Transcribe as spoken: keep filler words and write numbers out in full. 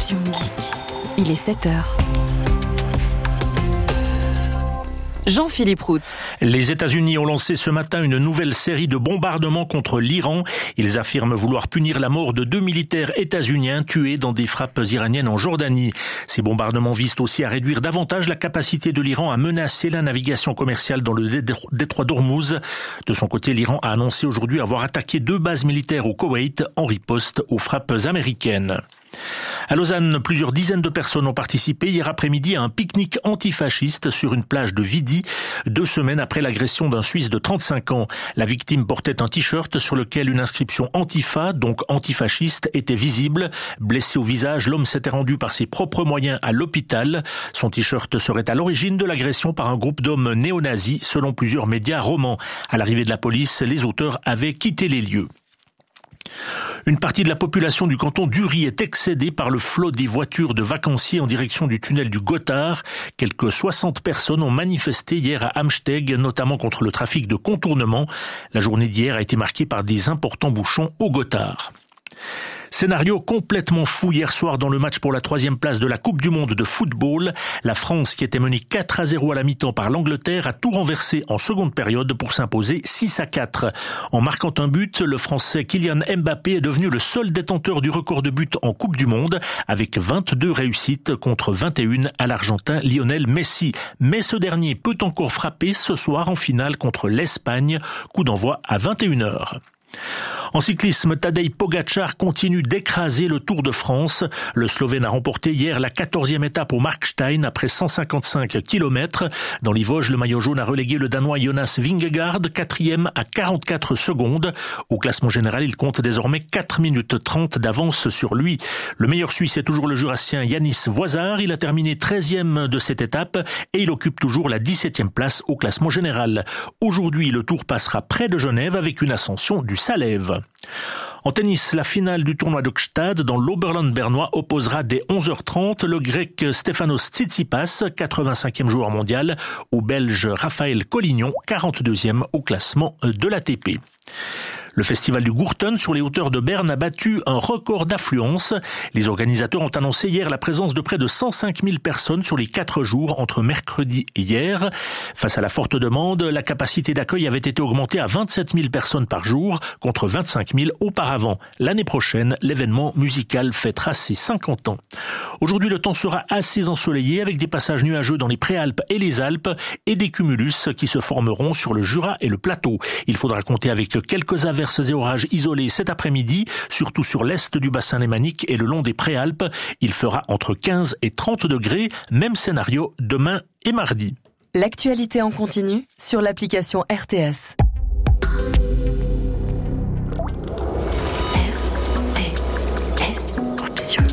Passion Musique. Il est sept heures. Jean-Philippe Roux. Les États-Unis ont lancé ce matin une nouvelle série de bombardements contre l'Iran. Ils affirment vouloir punir la mort de deux militaires états-uniens tués dans des frappes iraniennes en Jordanie. Ces bombardements visent aussi à réduire davantage la capacité de l'Iran à menacer la navigation commerciale dans le détroit d'Ormuz. De son côté, l'Iran a annoncé aujourd'hui avoir attaqué deux bases militaires au Koweït en riposte aux frappes américaines. À Lausanne, plusieurs dizaines de personnes ont participé hier après-midi à un pique-nique antifasciste sur une plage de Vidi, deux semaines après l'agression d'un Suisse de trente-cinq ans. La victime portait un t-shirt sur lequel une inscription Antifa, donc antifasciste, était visible. Blessé au visage, l'homme s'était rendu par ses propres moyens à l'hôpital. Son t-shirt serait à l'origine de l'agression par un groupe d'hommes néo-nazis, selon plusieurs médias romans. À l'arrivée de la police, les auteurs avaient quitté les lieux. Une partie de la population du canton d'Uri est excédée par le flot des voitures de vacanciers en direction du tunnel du Gothard. Quelques soixante personnes ont manifesté hier à Amsteg, notamment contre le trafic de contournement. La journée d'hier a été marquée par des importants bouchons au Gothard. Scénario complètement fou hier soir dans le match pour la troisième place de la Coupe du Monde de football. La France, qui était menée quatre à zéro à la mi-temps par l'Angleterre, a tout renversé en seconde période pour s'imposer six à quatre. En marquant un but, le Français Kylian Mbappé est devenu le seul détenteur du record de buts en Coupe du Monde, avec vingt-deux réussites contre vingt et une à l'Argentin Lionel Messi. Mais ce dernier peut encore frapper ce soir en finale contre l'Espagne. Coup d'envoi à vingt et une heures. En cyclisme, Tadej Pogačar continue d'écraser le Tour de France. Le Slovène a remporté hier la quatorzième étape au Markstein après cent cinquante-cinq kilomètres. Dans les Vosges, le maillot jaune a relégué le Danois Jonas Vingegaard, quatrième à quarante-quatre secondes. Au classement général, il compte désormais quatre minutes trente d'avance sur lui. Le meilleur Suisse est toujours le Jurassien Yanis Voisard. Il a terminé treizième de cette étape et il occupe toujours la dix-septième place au classement général. Aujourd'hui, le Tour passera près de Genève avec une ascension du Salève. En tennis, la finale du tournoi de Gstad dans l'Oberland bernois opposera dès onze heures trente le grec Stefanos Tsitsipas, quatre-vingt-cinquième joueur mondial, au belge Raphaël Collignon, quarante-deuxième au classement de l'A T P. Le festival du Gurten sur les hauteurs de Berne a battu un record d'affluence. Les organisateurs ont annoncé hier la présence de près de cent cinq mille personnes sur les quatre jours entre mercredi et hier. Face à la forte demande, la capacité d'accueil avait été augmentée à vingt-sept mille personnes par jour contre vingt-cinq mille auparavant. L'année prochaine, l'événement musical fêtera ses cinquante ans. Aujourd'hui, le temps sera assez ensoleillé avec des passages nuageux dans les Préalpes et les Alpes et des cumulus qui se formeront sur le Jura et le plateau. Il faudra compter avec quelques averses et orages isolés cet après-midi, surtout sur l'est du bassin lémanique et le long des Préalpes. Il fera entre quinze et trente degrés, même scénario demain et mardi. L'actualité en continu sur l'application R T S.